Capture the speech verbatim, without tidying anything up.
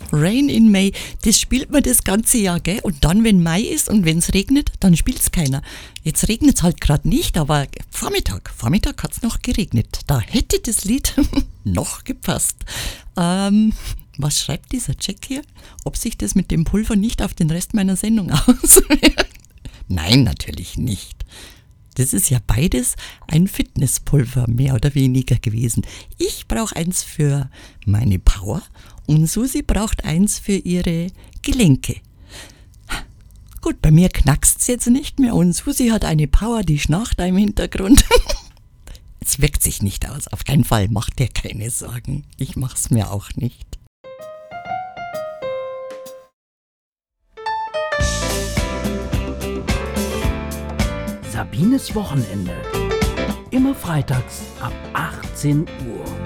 Rain in May, das spielt man das ganze Jahr, gell? Und dann, wenn Mai ist und wenn es regnet, dann spielt es keiner. Jetzt regnet es halt gerade nicht, aber Vormittag, Vormittag hat es noch geregnet. Da hätte das Lied noch gepasst. Ähm, was schreibt dieser Jack hier? Ob sich das mit dem Pulver nicht auf den Rest meiner Sendung auswirkt? Nein, natürlich nicht. Das ist ja beides ein Fitnesspulver, mehr oder weniger gewesen. Ich brauche eins für meine Power und Susi braucht eins für ihre Gelenke. Gut, bei mir knackst es jetzt nicht mehr und Susi hat eine Power, die schnarcht da im Hintergrund. Es wirkt sich nicht aus, auf keinen Fall, macht dir keine Sorgen. Ich mach's mir auch nicht. Sabines Wochenende. Immer freitags ab achtzehn Uhr.